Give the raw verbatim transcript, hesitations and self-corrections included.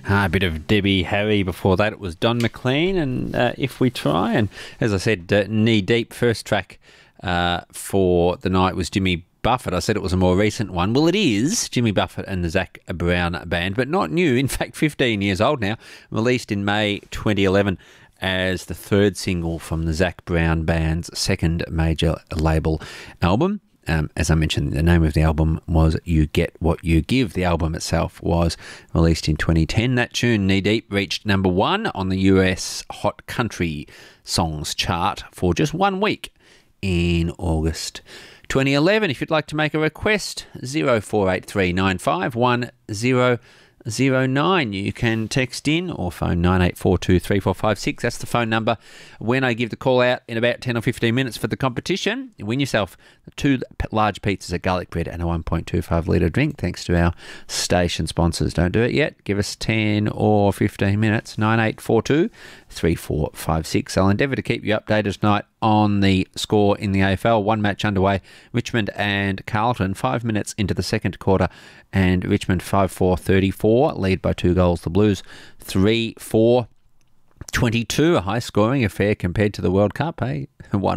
Ah, a bit of Debbie Harry before that. It was Don McLean and uh, If We Try. And as I said, uh, Knee Deep, first track uh, for the night was Jimmy Buffett. I said it was a more recent one. Well, it is Jimmy Buffett and the Zac Brown Band, but not new. In fact, fifteen years old now. Released in May twenty eleven as the third single from the Zac Brown Band's second major label album. Um, as I mentioned, the name of the album was You Get What You Give. The album itself was released in twenty ten. That tune, Knee Deep, reached number one on the U S Hot Country Songs chart for just one week in August twenty eleven. If you'd like to make a request, zero four eight three nine five one zero zero nine. You can text in or phone nine eight four two three four five six. That's the phone number. When I give the call out in about ten or fifteen minutes for the competition, you win yourself two large pizzas of garlic bread and a one point two five litre drink, thanks to our station sponsors. Don't do it yet. Give us ten or fifteen minutes. nine eight four two three four five six. I'll endeavour to keep you updated tonight on the score in the A F L. One match underway, Richmond and Carlton, five minutes into the second quarter, and Richmond five four thirty-four, lead by two goals. The Blues three four twenty-two, a high scoring affair compared to the World Cup, eh? One